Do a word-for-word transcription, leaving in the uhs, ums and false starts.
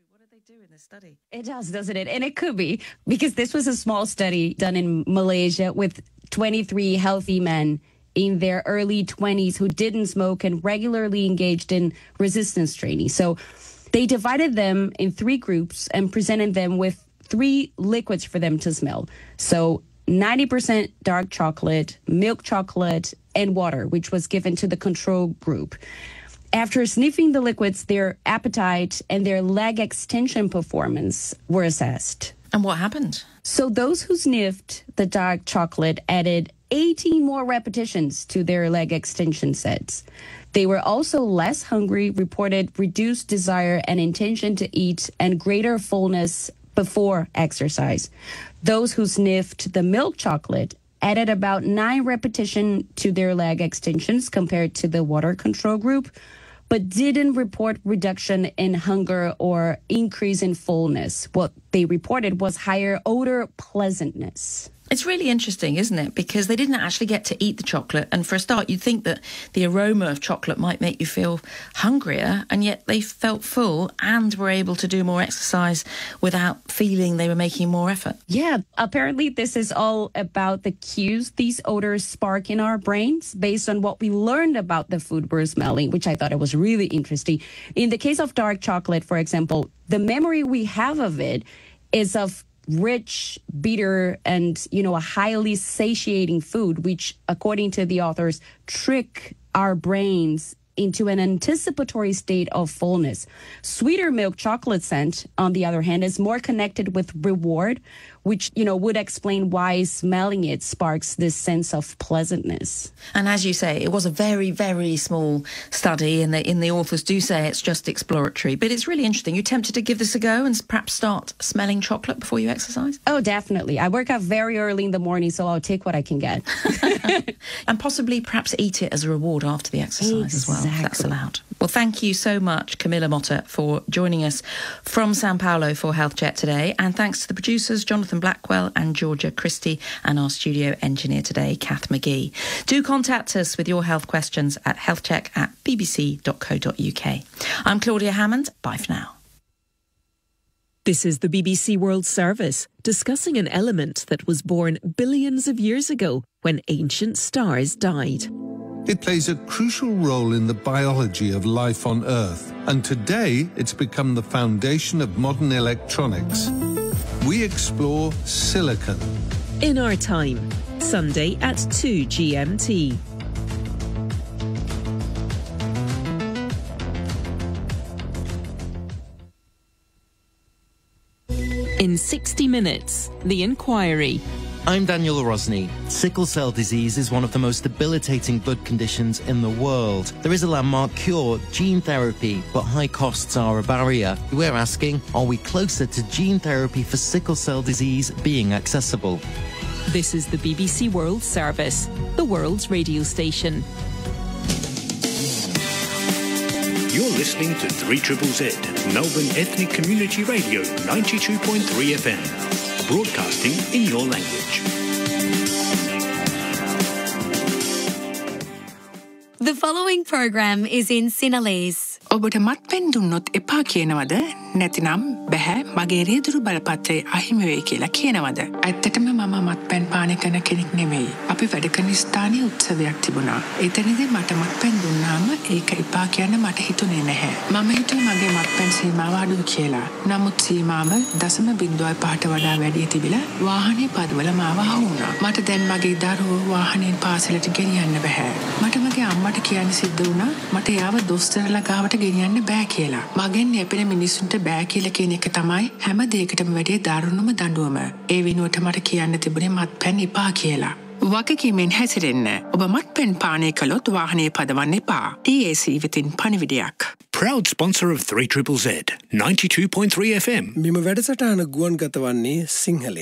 What did they do in this study? It does, doesn't it? And it could be, because this was a small study done in Malaysia with twenty-three healthy men in their early twenties who didn't smoke and regularly engaged in resistance training. So they divided them in three groups and presented them with three liquids for them to smell. So ninety percent dark chocolate, milk chocolate, and water, which was given to the control group. After sniffing the liquids, their appetite and their leg extension performance were assessed. And what happened? So those who sniffed the dark chocolate added eighteen more repetitions to their leg extension sets. They were also less hungry, reported reduced desire and intention to eat, and greater fullness before exercise. Those who sniffed the milk chocolate added about nine repetitions to their leg extensions compared to the water control group, but didn't report reduction in hunger or increase in fullness. What they reported was higher odor pleasantness. It's really interesting, isn't it? Because they didn't actually get to eat the chocolate. And for a start, you'd think that the aroma of chocolate might make you feel hungrier, and yet they felt full and were able to do more exercise without feeling they were making more effort. Yeah, apparently this is all about the cues these odors spark in our brains based on what we learned about the food we're smelling, which I thought it was really interesting. In the case of dark chocolate, for example, the memory we have of it is of rich, bitter, and, you know, a highly satiating food, which, according to the authors, trick our brains into an anticipatory state of fullness. Sweeter milk chocolate scent, on the other hand, is more connected with reward, which, you know, would explain why smelling it sparks this sense of pleasantness. And as you say, it was a very, very small study, and the, in the authors do say it's just exploratory. But it's really interesting. You tempted to give this a go and perhaps start smelling chocolate before you exercise? Oh, definitely. I work out very early in the morning, so I'll take what I can get. And possibly perhaps eat it as a reward after the exercise exactly. as well, if that's allowed. Well, thank you so much, Camilla Motta, for joining us from Sao Paulo for Health Check today. And thanks to the producers, Jonathan Blackwell and Georgia Christie, and our studio engineer today, Kath McGee. Do contact us with your health questions at healthcheck at bbc.co.uk. I'm Claudia Hammond. Bye for now. This is the B B C World Service, discussing an element that was born billions of years ago when ancient stars died. It plays a crucial role in the biology of life on Earth, and today it's become the foundation of modern electronics. We explore silicon. In Our Time, Sunday at two G M T. In sixty minutes, The Inquiry. I'm Daniel Rosny. Sickle cell disease is one of the most debilitating blood conditions in the world. There is a landmark cure, gene therapy, but high costs are a barrier. We're asking, are we closer to gene therapy for sickle cell disease being accessible? This is the B B C World Service, the world's radio station. You're listening to three Z Z, Melbourne Ethnic Community Radio, ninety-two point three F M. Broadcasting in your language. The following program is in Sinhalese. ඔබට මත්පැන් දුන්නොත් එපා කියනවද? නැතිනම් බැහැ මගේ රියදුරු බලපත්‍රය අහිමි වෙයි කියලා කියනවද? ඇත්තටම මම මත්පැන් පානය කරන කෙනෙක් නෙමෙයි. අපි වැඩ කරන ස්ථානීය උත්සවයක් තිබුණා. එතනදී මට මත්පැන් දුන්නාම ඒක එපා කියන්න මට හිතුනේ නැහැ. මම හිතුවේ මගේ මත්පැන් සීමාව අඩුයි කියලා. නමුත් සීමාව දශම බිංදුවයි පහට වඩා වැඩි තිබිලා වාහනේ පදවල මාව අහුවුණා. මට දැන් මගේ දරුවෝ වාහනයෙන් පාසලට ගෙනියන්න බෑ. මට මගේ අම්මට කියන්න සිද්ධ වුණා මට යාව දොස්තරලා ගාවට ගෙනියන්න බෑ කියලා. මගෙන් යැපෙන මිනිස්සුන්ට බෑ කියලා කියන එක තමයි හැම දෙයකටම වැඩි දරුණුම දඬුවම. ඒ වෙනුවට මට කියන්න තිබුණේ මත්පැන් එපා කියලා. වගකීමෙන් හැසිරෙන්න. ඔබ මත්පැන් පානය කළොත් වාහනේ පදවන්න එපා. T A C වෙතින් පණිවිඩයක්. Proud sponsor of three Z Z, ninety-two point three F M. මෙම වැඩසටහන ගුවන්ගත වන්නේ සිංහලෙන්.